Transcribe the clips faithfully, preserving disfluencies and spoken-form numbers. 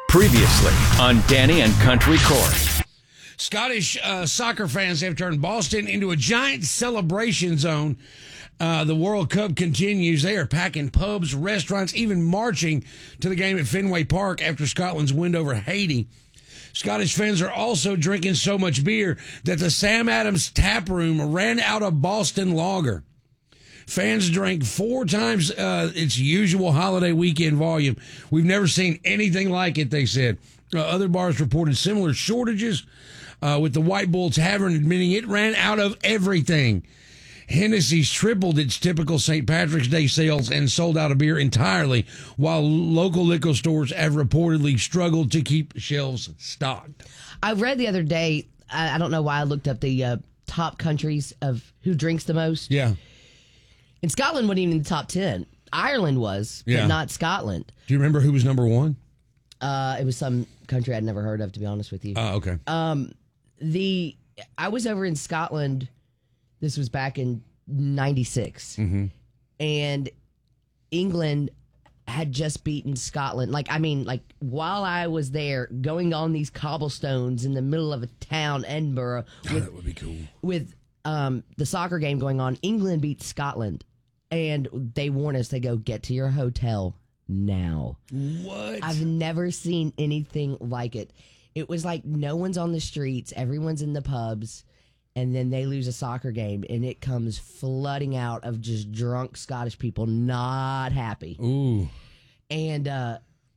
Previously on Danny and Country Corey. Scottish uh, soccer fans have turned Boston into a giant celebration zone. Uh, the World Cup continues. They are packing pubs, restaurants, even marching to the game at Fenway Park after Scotland's win over Haiti. Scottish fans are also drinking so much beer that the Sam Adams tap room ran out of Boston Lager. Fans drank four times uh, its usual holiday weekend volume. We've never seen anything like it, they said. Uh, other bars reported similar shortages, uh, with the White Bull Tavern admitting it ran out of everything. Hennessy's tripled its typical Saint Patrick's Day sales and sold out of beer entirely, while local liquor stores have reportedly struggled to keep shelves stocked. I read the other day, I, I don't know why I looked up the uh, top countries of who drinks the most. Yeah. And Scotland wasn't even in the top ten. Ireland was, Yeah. but not Scotland. Do you remember who was number one? Uh, it was some country I'd never heard of, to be honest with you. Oh, uh, okay. Um, the I was over in Scotland. This was back in ninety-six. Mm-hmm. And England had just beaten Scotland. Like, I mean, like, while I was there, going on these cobblestones in the middle of a town, Edinburgh, with, Oh, that would be cool. with um, the soccer game going on, England beat Scotland. And they warn us, they go, get to your hotel now. What? I've never seen anything like it. It was like no one's on the streets, everyone's in the pubs, and then they lose a soccer game, and it comes flooding out of just drunk Scottish people not happy. Ooh. And uh,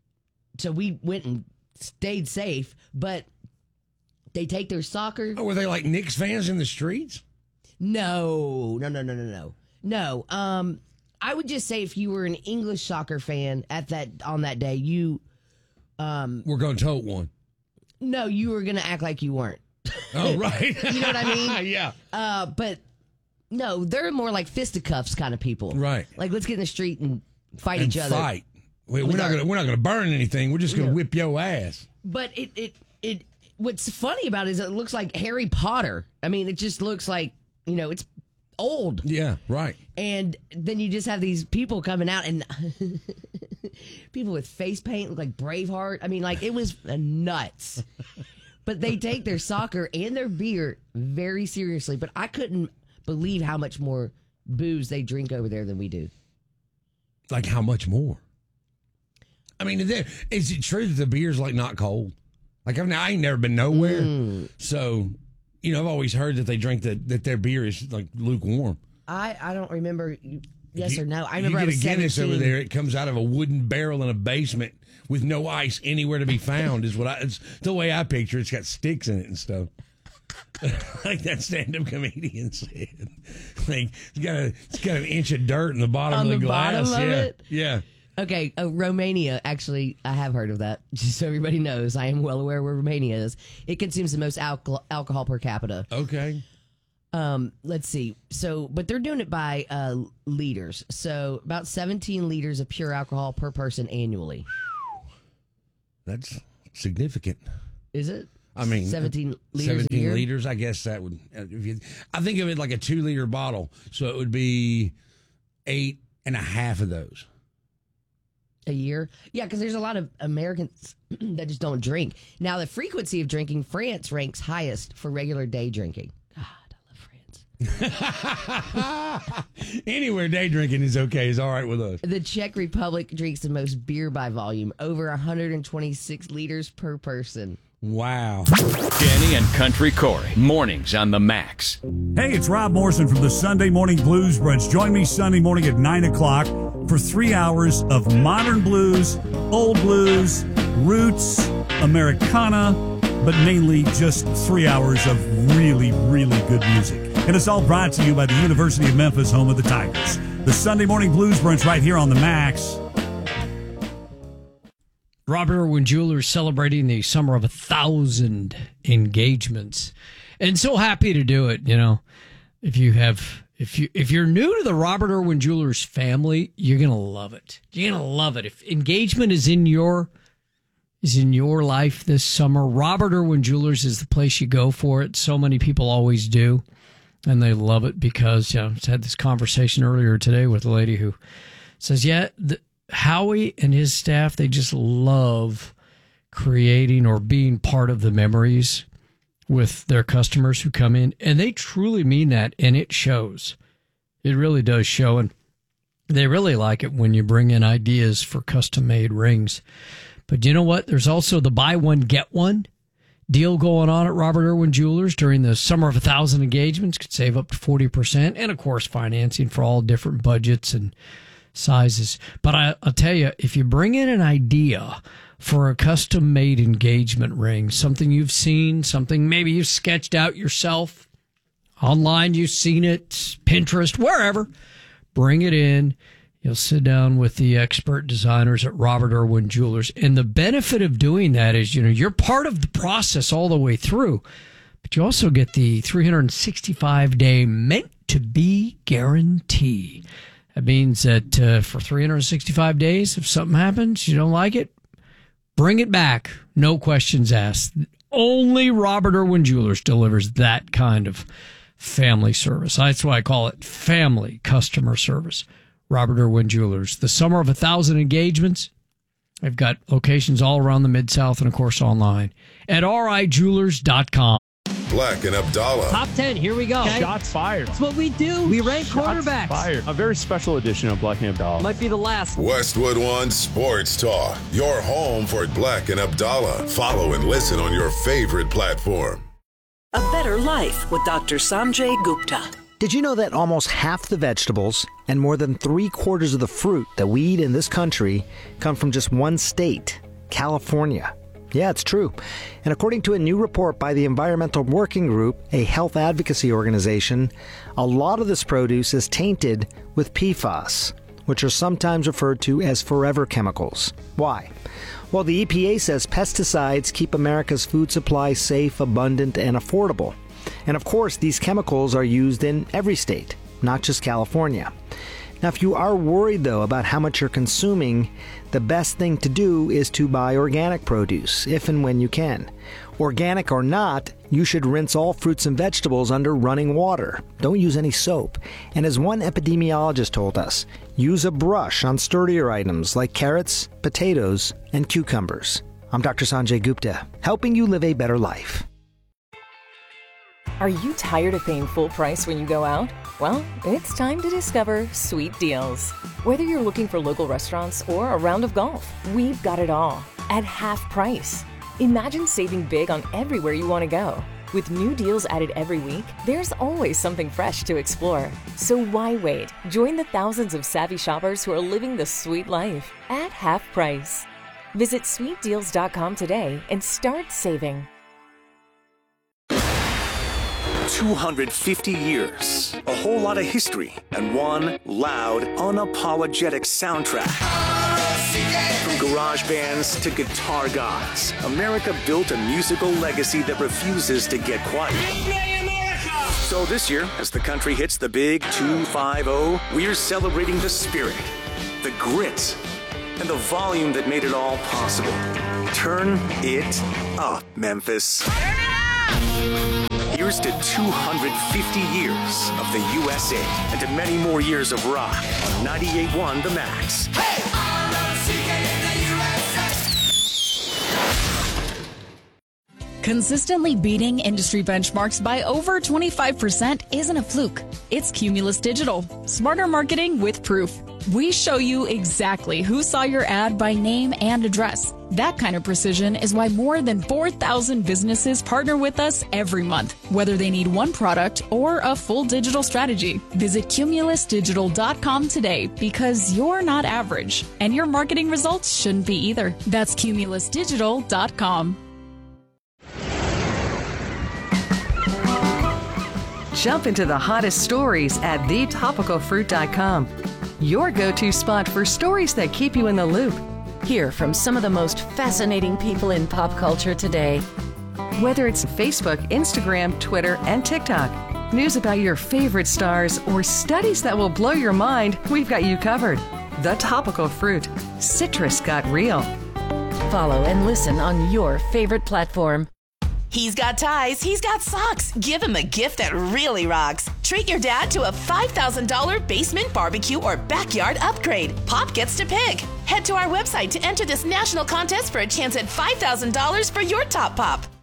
so we went and stayed safe, but they take their soccer. Oh, were they like Knicks fans in the streets? No, no, no, no, no, no. No, um, I would just say if you were an English soccer fan at that on that day, you, um, We're going to tote one. no, you were gonna act like you weren't. Oh, right. You know what I mean? Yeah. Uh, but no, they're more like fisticuffs kind of people. Right. Like, let's get in the street and fight And each other. fight. We, we're With not our- going to we're not going to burn anything. We're just going to Yeah. whip your ass. But it, it, it. What's funny about it is it looks like Harry Potter. I mean, it just looks like, you know, it's old. Yeah, right. And then you just have these people coming out and people with face paint look like Braveheart. I mean, like, it was nuts. But they take their soccer and their beer very seriously. But I couldn't believe how much more booze they drink over there than we do. Like how much more? I mean, is it, is it true that the beer's like not cold? Like I've, I ain't never been nowhere, Mm. so you know I've always heard that they drink that that their beer is like lukewarm. I, I don't remember yes You- or no. I you remember I get was a Guinness seventeen. over there. It comes out of a wooden barrel in a basement with no ice anywhere to be found. Is what I. It's the way I picture it. It's got sticks in it and stuff. Like that stand-up comedian said. Like it's got a it's got an inch of dirt in the bottom On of the, the glass. bottom of yeah, it? yeah. Okay, uh, Romania, actually, I have heard of that. Just so everybody knows, I am well aware where Romania is. It consumes the most alcohol, alcohol per capita. Okay. Um, let's see. So, but they're doing it by uh, liters. So, about seventeen liters of pure alcohol per person annually. That's significant. Is it? I mean, seventeen liters seventeen a year? liters. I guess that would. If you, I think of it like a two-liter bottle, so it would be eight and a half of those. A year? Yeah, because there's a lot of Americans that just don't drink. Now, the frequency of drinking, France ranks highest for regular day drinking. God, I love France. Anywhere day drinking is okay. Is all right with us. The Czech Republic drinks the most beer by volume, over one hundred twenty-six liters per person. Wow. Danny and Country Corey. Mornings on the Max. Hey, it's Rob Morrison from the Sunday Morning Blues Brunch. Join me Sunday morning at nine o'clock for three hours of modern blues, old blues, roots, Americana, but mainly just three hours of really, really good music. And it's all brought to you by the University of Memphis, home of the Tigers. The Sunday Morning Blues Brunch right here on the Max. Robert Irwin Jewelers celebrating the summer of a thousand engagements, and so happy to do it. You know, if you have, if you if you're new to the Robert Irwin Jewelers family, you're gonna love it. You're gonna love it. If engagement is in your is in your life this summer, Robert Irwin Jewelers is the place you go for it. So many people always do, and they love it because, you know, I had this conversation earlier today with a lady who says, yeah, the, Howie and his staff, they just love creating or being part of the memories with their customers who come in, and they truly mean that, and it shows. It really does show, and they really like it when you bring in ideas for custom-made rings. But you know what? There's also the buy one, get one deal going on at Robert Irwin Jewelers during the Summer of a Thousand engagements. Could save up to forty percent, and of course financing for all different budgets and sizes. But I, I'll tell you, if you bring in an idea for a custom-made engagement ring, something you've seen, something maybe you've sketched out yourself, online you've seen it, Pinterest, wherever, bring it in. You'll sit down with the expert designers at Robert Irwin Jewelers. And the benefit of doing that is, you know, you're part of the process all the way through, but you also get the three hundred sixty-five day meant-to-be guarantee. That means that uh, for three hundred sixty-five days, if something happens, you don't like it, bring it back. No questions asked. Only Robert Irwin Jewelers delivers that kind of family service. That's why I call it family customer service. Robert Irwin Jewelers. The Summer of a Thousand engagements. They've got locations all around the Mid-South and, of course, online at R I jewelers dot com. Black and Abdallah. Top ten, here we go. Okay. Shots fired. That's what we do. We rank Shots quarterbacks. Fired. A very special edition of Black and Abdallah. Might be the last. Westwood One Sports Talk. Your home for Black and Abdallah. Follow and listen on your favorite platform. A Better Life with Doctor Sanjay Gupta. Did you know that almost half the vegetables and more than three quarters of the fruit that we eat in this country come from just one state, California? Yeah, it's true. And according to a new report by the Environmental Working Group, a health advocacy organization, a lot of this produce is tainted with P FAS, which are sometimes referred to as forever chemicals. Why? Well, the E P A says pesticides keep America's food supply safe, abundant, and affordable. And of course, these chemicals are used in every state, not just California. Now, if you are worried, though, about how much you're consuming, the best thing to do is to buy organic produce, if and when you can. Organic or not, you should rinse all fruits and vegetables under running water. Don't use any soap. And as one epidemiologist told us, use a brush on sturdier items like carrots, potatoes, and cucumbers. I'm Doctor Sanjay Gupta, helping you live a better life. Are you tired of paying full price when you go out? Well, it's time to discover Sweet Deals. Whether you're looking for local restaurants or a round of golf, we've got it all at half price. Imagine saving big on everywhere you want to go. With new deals added every week, there's always something fresh to explore. So why wait? Join the thousands of savvy shoppers who are living the sweet life at half price. Visit sweet deals dot com today and start saving. two hundred fifty years, a whole lot of history, and one loud, unapologetic soundtrack. From garage bands to guitar gods, America built a musical legacy that refuses to get quiet. So this year, as the country hits the big two five oh, we're celebrating the spirit, the grit, and the volume that made it all possible. Turn it up, Memphis. Here's to two hundred fifty years of the U S A and to many more years of rock on ninety-eight point one The Max. Hey! Consistently beating industry benchmarks by over twenty-five percent isn't a fluke. It's Cumulus Digital. Smarter marketing with proof. We show you exactly who saw your ad by name and address. That kind of precision is why more than four thousand businesses partner with us every month, whether they need one product or a full digital strategy. Visit cumulus digital dot com today because you're not average, and your marketing results shouldn't be either. That's cumulus digital dot com. Jump into the hottest stories at the topical fruit dot com. Your go-to spot for stories that keep you in the loop. Hear from some of the most fascinating people in pop culture today. Whether it's Facebook, Instagram, Twitter, and TikTok, news about your favorite stars, or studies that will blow your mind, we've got you covered. The Topical Fruit. Citrus got real. Follow and listen on your favorite platform. He's got ties, he's got socks. Give him a gift that really rocks. Treat your dad to a five thousand dollars basement barbecue or backyard upgrade. Pop gets to pick. Head to our website to enter this national contest for a chance at five thousand dollars for your top pop.